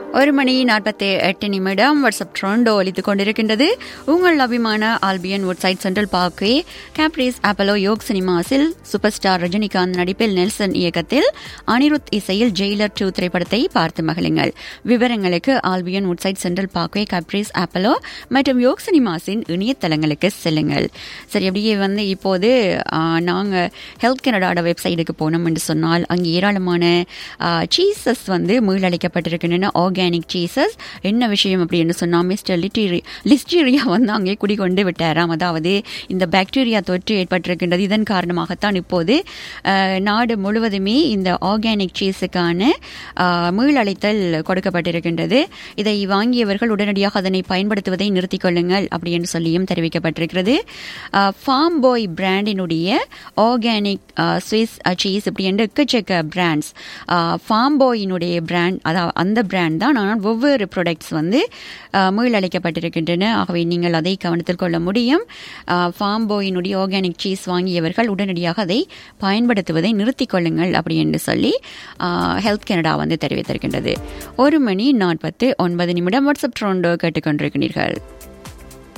1:48 WhatsApp ட்ரோண்டோ ஒலித்துக் கொண்டிருக்கின்றது. உங்கள் அபிமான Albion Woodside central parkway Caprice Apollo yoke சினிமாஸில் super star Rajinikanth நடிப்பில் நெல்சன் இயக்கத்தில் அனிருத் இசையில் ஜெயிலர் 2 திரைப்படத்தை பார்த்து மகிழுங்கள். விவரங்களுக்கு Albion Woodside central parkway Caprice Apollo மற்றும் யோக் சினிமாஸின் இணையதளங்களுக்கு செல்லுங்கள். சரி, அப்படியே இப்போது நாங்கள் ஹெல்த் கனடாட வெப்சைட்டுக்கு போனோம் என்று சொன்னால் அங்கே ஏராளமான சீசஸ் மீளளிக்கப்பட்டிருக்கின்றன. Organic Jesus. என்ன விஷயம் அப்படின்னு சொன்னால் மிஸ்டர் லிஸ்டீரியா அங்கே குடிகொண்டு விட்டாராம். அதாவது இந்த பாக்டீரியா தொற்று ஏற்பட்டிருக்கின்றது. இதன் காரணமாகத்தான் இப்போது நாடு முழுவதுமே இந்த ஆர்கானிக் சீஸுக்கான மீளளித்தல் கொடுக்கப்பட்டிருக்கின்றது. இதை வாங்கியவர்கள் உடனடியாக அதனை பயன்படுத்துவதை நிறுத்திக் கொள்ளுங்கள் அப்படி என்று சொல்லியும் தெரிவிக்கப்பட்டிருக்கிறது. ஃபார்ம் பாய் பிராண்டினுடைய ஆர்கானிக் ஸ்விஸ் சீஸ் இப்படி என்று எக்கச்சக்க பிராண்ட்ஸ். ஃபார்ம் பாயினுடைய பிராண்ட், அதாவது அந்த பிராண்ட் தான். ஆனால் ஒவ்வொரு ப்ராடக்ட்ஸ் மீளளிக்கப்பட்டிருக்கின்றன. ஆகவே நீங்கள் அதை கவனத்தில் கொள்ள முடியும். ஃபார்ம் பாயினுடைய ஆர்கானிக் சீஸ் வாங்கியவர்கள் உடனடியாக அதை பயன்படுத்துவதை நிறுத்திக் கொள்ளுங்கள் அப்படி என்று சொல்லி ஹெல்த் கனடா தெரிவித்திருக்கின்றது. 1:49 வாட்ஸ்அப் ட்ரோண்டோ கேட்டுக்கொண்டிருக்கிறீர்கள்.